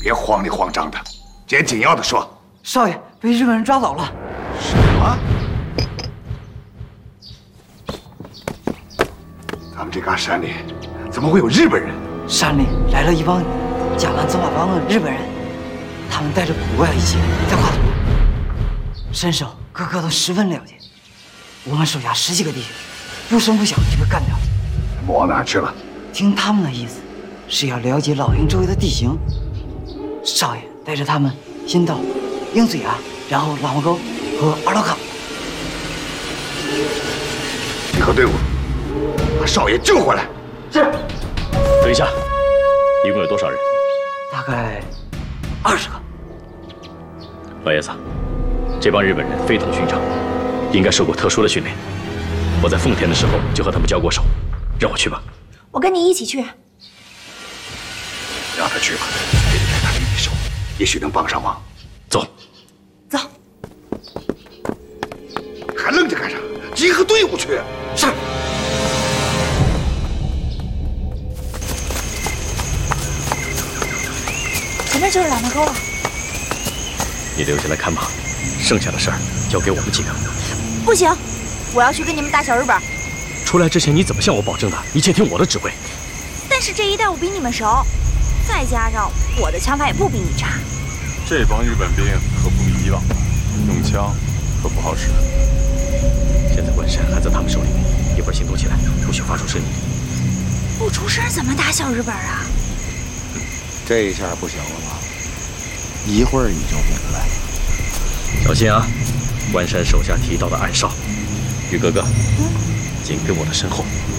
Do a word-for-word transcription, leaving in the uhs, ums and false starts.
别慌里慌张的，捡紧要的说。 少爷被日本人抓走了。 什么？咱们这嘎山里怎么会有日本人？ 山里来了一帮假扮走马帮的日本人，他们带着古怪的仪器在画图，身手个个都十分了解。我们手下十几个弟兄，不声不响就被干掉了。 往哪去了？ 听他们的意思，是要了解老营周围的地形。少爷带着他们先到鹰嘴岸，然后喇嘛沟和二道坎。 集合队伍，把少爷救回来。 是。 等一下，一共有多少人？ 大概二十个。 老爷子，这帮日本人非同寻常，应该受过特殊的训练。我在奉天的时候就和他们交过手，让我去吧。 我跟你一起去。 让他去吧，这里在他的一手，也许能帮上忙。 走。 走。 还愣着干啥？集合队伍去。 是。 前面就是喇嘛沟了。 你留下来看马，剩下的事儿交给我们几个。 不行，我要去跟你们打小日本。 出来之前你怎么向我保证的？一切听我的指挥。 但是这一带我比你们熟，再加上我的枪法也不比你差。 这帮日本兵可不比以往，用枪可不好使。 现在关山还在他们手里，一会儿行动起来不许发出声音。 不出声怎么打小日本啊？ 这一下不行了吧？一会儿你就明白了。 小心啊！关山手下提到的暗哨，玉哥哥，紧跟我的身后。